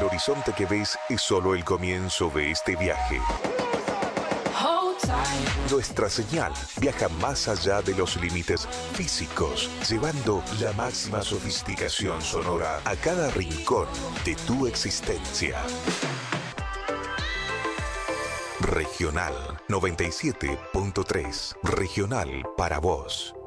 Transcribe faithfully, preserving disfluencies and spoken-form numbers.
el horizonte que ves es solo el comienzo de este viaje. Nuestra señal viaja más allá de los límites físicos, llevando la máxima sofisticación sonora a cada rincón de tu existencia. Regional noventa y siete punto tres. Regional para vos.